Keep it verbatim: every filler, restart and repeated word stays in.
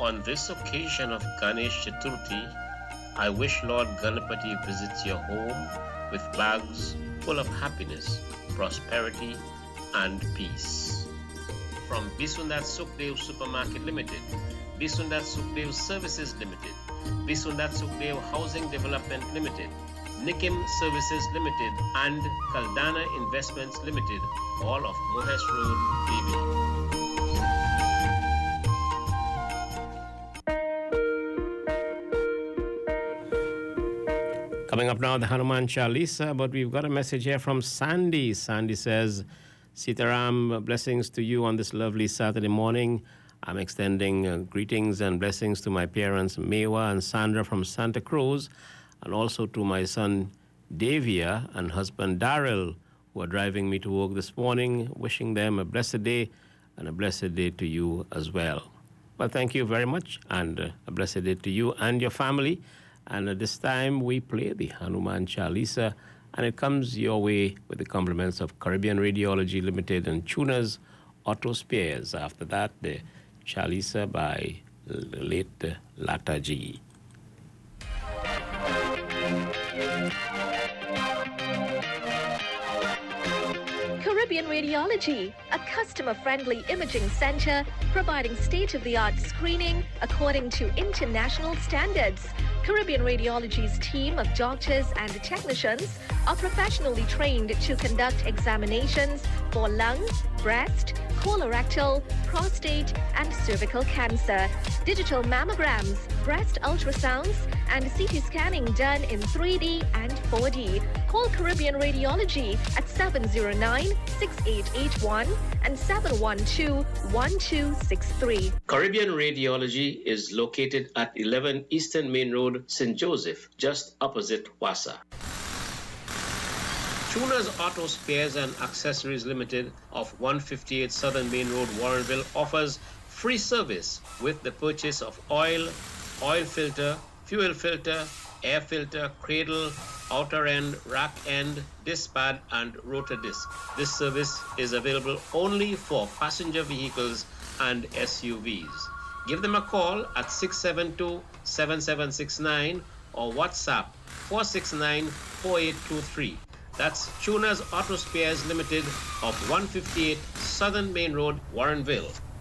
On this occasion of Ganesh Chaturthi, I wish Lord Ganapati visits your home with bags full of happiness, prosperity, and peace. From Bisundar Sukhdev Supermarket Limited, Bisundar Sukhdev Services Limited, Bisundar Sukhdev Housing Development Limited, Nikim Services Limited, and Kaldana Investments Limited, all of Mohes Road, B B. Coming up now, the Hanuman Chalisa, but we've got a message here from Sandy. Sandy says, Sitaram, blessings to you on this lovely Saturday morning. I'm extending uh, greetings and blessings to my parents, Mewa and Sandra from Santa Cruz, and also to my son, Davia, and husband, Daryl, who are driving me to work this morning, wishing them a blessed day and a blessed day to you as well. Well, thank you very much, and uh, a blessed day to you and your family. And at this time, we play the Hanuman Chalisa, and it comes your way with the compliments of Caribbean Radiology Limited and Tuners Auto Spares. After that, the Chalisa by the late Lata Ji. Caribbean Radiology, a customer-friendly imaging center providing state-of-the-art screening according to international standards. Caribbean Radiology's team of doctors and technicians are professionally trained to conduct examinations for lung, breast, colorectal, prostate, and cervical cancer, digital mammograms, breast ultrasounds, and C T scanning done in three D and four D. Call Caribbean Radiology at seven zero nine, six eight eight one and seven one two, one two six three. Caribbean Radiology is located at eleven Eastern Main Road, Saint Joseph, just opposite Wassa. Tuners Auto Spares and Accessories Limited of one fifty-eight Southern Main Road, Warrenville offers free service with the purchase of oil, oil filter, fuel filter, air filter, cradle, outer end, rack end, disc pad, and rotor disc. This service is available only for passenger vehicles and S U Vs. Give them a call at six seven two, seven seven six nine or WhatsApp four six nine, four eight two three. That's Tuners Auto Spares Limited of one fifty-eight Southern Main Road, Warrenville.